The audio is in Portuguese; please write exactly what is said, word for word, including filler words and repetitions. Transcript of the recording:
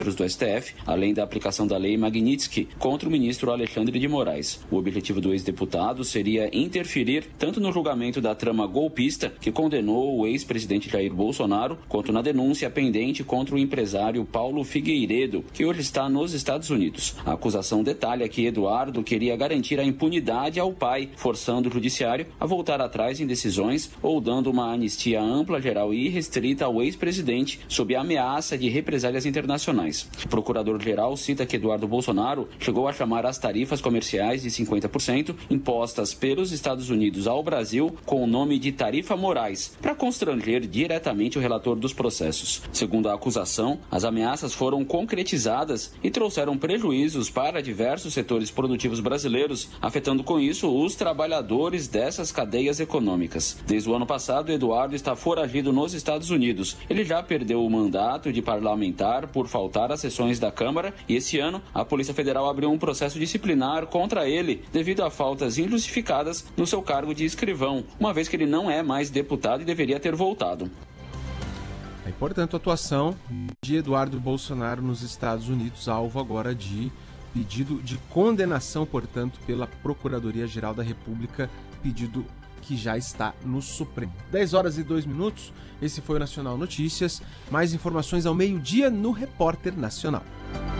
do S T F, além da aplicação da lei Magnitsky contra o ministro Alexandre de Moraes. O objetivo do ex-deputado seria interferir tanto no julgamento da trama golpista que condenou o ex-presidente Jair Bolsonaro, quanto na denúncia pendente contra o empresário Paulo Figueiredo, que hoje está nos Estados Unidos. A acusação detalha que Eduardo queria garantir a impunidade ao pai, forçando o judiciário a voltar atrás em decisões ou dando uma anistia ampla, geral e irrestrita ao ex-presidente sob a ameaça de represálias internacionais. O procurador-geral cita que Eduardo Bolsonaro chegou a chamar as tarifas comerciais de cinquenta por cento impostas pelos Estados Unidos ao Brasil com o nome de tarifa Moraes, para constranger diretamente o relator dos processos. Segundo a acusação, as ameaças foram concretizadas e trouxeram prejuízos para diversos setores produtivos brasileiros, afetando com isso os trabalhadores dessas cadeias econômicas. Desde o ano passado, Eduardo está foragido nos Estados Unidos. Ele já perdeu o mandato de parlamentar por faltar às sessões da Câmara e esse ano a Polícia Federal abriu um processo disciplinar contra ele devido a faltas injustificadas no seu cargo de escrivão, uma vez que ele não é mais deputado e deveria ter voltado. É, portanto, a atuação de Eduardo Bolsonaro nos Estados Unidos, alvo agora de pedido de condenação, portanto, pela Procuradoria-Geral da República, pedido que já está no Supremo. dez horas e dois minutos, esse foi o Nacional Notícias. Mais informações ao meio-dia no Repórter Nacional.